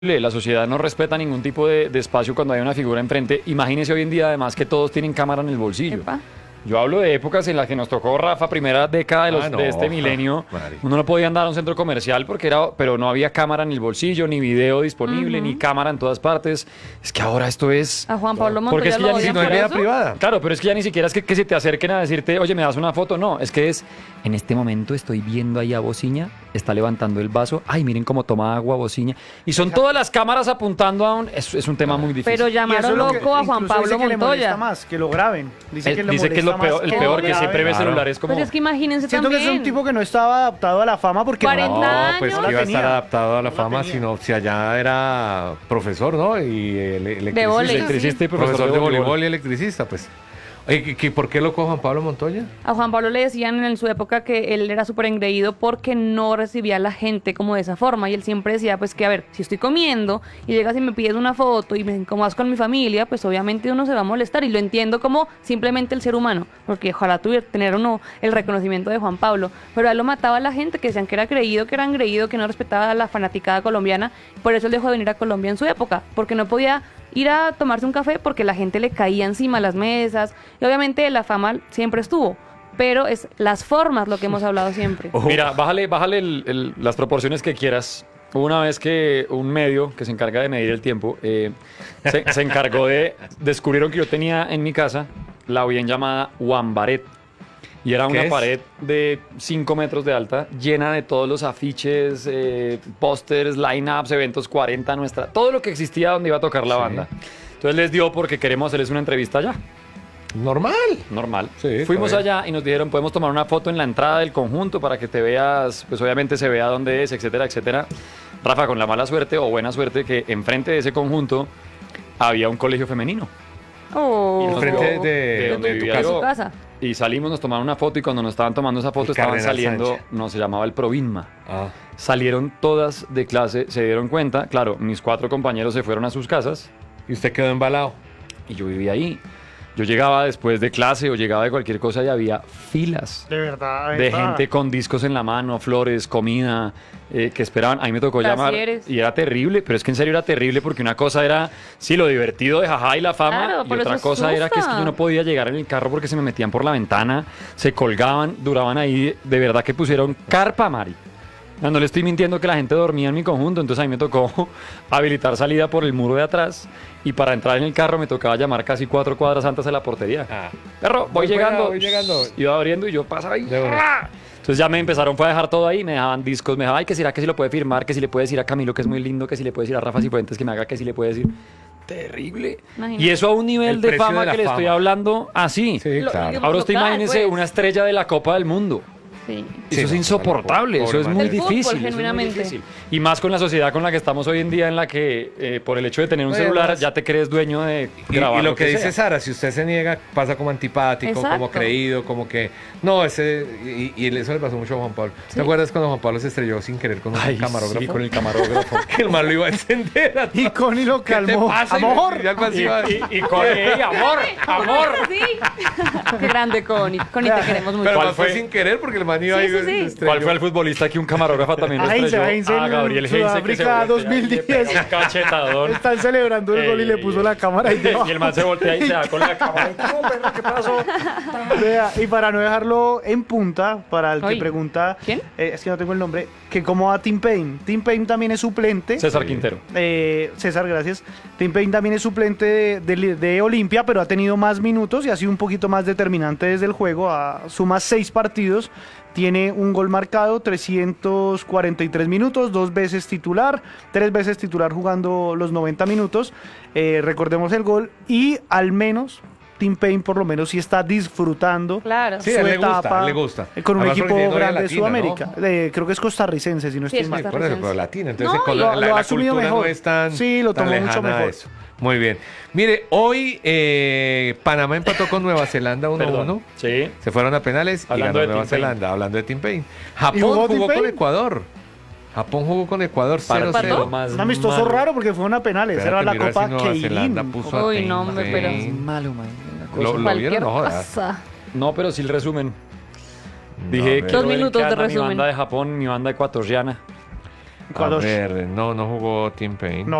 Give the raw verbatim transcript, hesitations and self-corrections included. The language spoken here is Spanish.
La sociedad no respeta ningún tipo de, de espacio cuando hay una figura enfrente. Imagínese hoy en día además que todos tienen cámara en el bolsillo. Epa. Yo hablo de épocas en las que nos tocó, Rafa, primera década de, los, Ah, no, de este milenio. Mari. Uno no podía andar a un centro comercial porque era, pero no había cámara en el bolsillo, ni video disponible, Ujú. ni cámara en todas partes. Es que ahora esto es... A Juan Pablo Porque es Montoya que lo ya ni odian No hay por vida eso. privada. Claro, pero es que ya ni siquiera es que, que se te acerquen a decirte, oye, ¿me das una foto? No, es que es, en este momento estoy viendo ahí a Bociña, está levantando el vaso, ay, miren cómo toma agua Bociña. Y son todas las cámaras apuntando a un... Es, es un tema muy difícil. Pero Y eso llamaron es lo que loco a Juan incluso Pablo dice que le molesta Montoya. más, que lo graben. Dice Eh, que, le dice que es lo molesta peor, más el peor, que graben. siempre ve Claro. celulares como... Pues es que imagínense Siento que también. es un tipo que no estaba adaptado a la fama porque cuarenta no, años. No, pues No que la iba a estar tenía. adaptado a la No la fama, tenía. sino si allá era profesor, ¿no? Y el, electricista. vóley. Electricista y Profesor, profesor de de voleibol voleibol. y electricista, pues. Oye, ¿qué- qué- ¿por qué loco Juan Pablo Montoya? A Juan Pablo le decían en su época que él era súper engreído porque no recibía a la gente como de esa forma. Y él siempre decía, pues que a ver, si estoy comiendo y llegas y me pides una foto y me incomodas con mi familia, pues obviamente uno se va a molestar. Y lo entiendo como simplemente el ser humano, porque ojalá tuviera tener uno el reconocimiento de Juan Pablo. Pero a él lo mataba a la gente que decían que era creído, que era engreído, que no respetaba a la fanaticada colombiana. Por eso él dejó de venir a Colombia en su época, porque no podía ir a tomarse un café porque la gente le caía encima a las mesas. Y obviamente la fama siempre estuvo, pero es las formas lo que hemos hablado siempre. Mira, bájale, bájale el- el- las proporciones que quieras. Hubo una vez que un medio que se encarga de medir el tiempo eh, se, se encargó de... Descubrieron que yo tenía en mi casa la bien llamada Wambaret. Y era ¿Qué una es? pared de cinco metros de alta, llena de todos los afiches, eh, pósters, line-ups, eventos cuarenta, nuestra... Todo lo que existía donde iba a tocar la Sí. banda. Entonces les dio porque queremos hacerles una entrevista allá. Normal. Normal. Sí, Fuimos está bien. allá y nos dijeron, podemos tomar una foto en la entrada del conjunto para que te veas, pues obviamente se vea dónde es, etcétera, etcétera. Rafa, con la mala suerte o buena suerte que enfrente de ese conjunto había un colegio femenino. Oh, Y nos Enfrente dio- de- donde de tu vivía de casa. yo. su casa. Y salimos, nos tomaron una foto y cuando nos estaban tomando esa foto El estaban Cardenal saliendo, Sánchez. no, se llamaba el Provinma. Ah. Salieron todas de clase, se dieron cuenta, claro, mis cuatro compañeros se fueron a sus casas Y usted quedó embalado. y yo vivía ahí. Yo llegaba después de clase o llegaba de cualquier cosa y había filas. De verdad. De gente con discos en la mano, flores, comida, eh, que esperaban. A mí me tocó llamar Brasieres. y era terrible, pero es que en serio era terrible porque una cosa era, sí, lo divertido de jaja y la fama, Claro, y pero otra eso cosa era que es que asusta. yo no podía llegar en el carro porque se me metían por la ventana, se colgaban, duraban ahí, de verdad que pusieron carpa, Mari. No, no le estoy mintiendo que la gente dormía en mi conjunto, entonces a mí me tocó habilitar salida por el muro de atrás y para entrar en el carro me tocaba llamar casi cuatro cuadras antes de la portería. Ah. Perro, voy Voy para llegando. allá, voy llegando. Iba abriendo y yo pasaba ahí. De una. ¡Ah! Entonces ya me empezaron fue a dejar todo ahí, me dejaban discos, me dejaban, ay, que será que si lo puede firmar, que si le puede decir a Camilo que es muy lindo, que si le puede decir a Rafa Cifuentes que me haga, que si le puede decir. Terrible. Imagínate. Y eso a un nivel El de precio fama de la que le estoy fama. hablando así. Sí, Lo- claro. lo- Ahora usted local, imagínese pues. una estrella de la Copa del Mundo. Sí. Sí, Eso es no, insoportable, pobre eso es man. muy El fútbol, difícil. eso es muy genuinamente. difícil. Y más con la sociedad con la que estamos hoy en día, en la que eh, por el hecho de tener un Oye, celular además- ya te crees dueño de Y, grabar y lo que, dice sea. Sara, si usted se niega, pasa como antipático, Exacto. como creído, como que... No, ese... Y, y eso le pasó mucho a Juan Pablo. Sí. ¿Te acuerdas cuando Juan Pablo se estrelló sin querer con un Ay, camarógrafo? sí, con el camarógrafo. Que el man lo iba a encender. a Y Connie lo ¿Qué te calmó. pasa? Y- Amor. y algo así y, iba- y, y con ey, amor, amor. Sí. Qué grande, Connie. Connie, te queremos mucho. Pero ¿Cuál más fue fue? sin querer porque el man iba Sí, ahí sí, y se sí. estrelló. ¿Cuál fue el futbolista que un camarógrafo también lo Heinze, estrelló? Heinze, Ah, en Gabriel Heinze, que se Sudáfrica voltea dos mil y le pega diez. un cachetadón. Están celebrando el gol y le puso la cámara ahí debajo. Y el man se voltea y se da con la cámara. ¿Cómo, perro? ¿Qué pasó? Vea, y para no dejarlo en punta, para el que Ay. pregunta, ¿Quién? eh, es que no tengo el nombre, que cómo va Tim Payne. Tim Payne también es suplente. César Quintero. Eh, César, gracias. Tim Payne también es suplente de, de- de Olimpia, pero ha tenido más minutos y ha sido un poquito más determinante desde el juego. A, suma seis partidos, tiene un gol marcado, trescientos cuarenta y tres minutos, dos veces titular, tres veces titular jugando los noventa minutos. Eh, recordemos el gol y al menos Tim Payne por lo menos sí está disfrutando. Claro. Sí, su a él le gusta, etapa a él le gusta. eh, con un Además, porque equipo tiene novia grande de latina, Sudamérica. ¿no? Eh, creo que es costarricense, si no estoy Sí, mal. es Por eso, pero latina. Entonces No, con y la, lo- la- lo la ha asumido cultura mejor. no es tan, Sí, lo tan tomó mucho lejana a mejor. eso. Muy bien. Mire, hoy eh, Panamá empató con Nueva Zelanda uno a Perdón. uno. Sí. Se fueron a penales y Hablando ganó de Nueva Tim Payne. Zelanda, hablando de Tim Payne. ¿Y Japón jugó jugó, Tim con Payne? Ecuador. Japón jugó con Ecuador cero Partido cero. más Un amistoso malo. raro porque fue una penales. Espérate, Era la mira Copa si Nueva Zelanda Keirin. puso a Uy, Tim no, hombre, pero- Payne. Malo, man. Una cosa. Lo- lo Cualquier vieron, no jodas. cosa. No, pero sí el resumen. No, Dije pero- que Dos minutos de resumen. Mi banda de Japón, mi banda ecuatoriana. A Ecuador. ver, no, no jugó Tim Payne. No,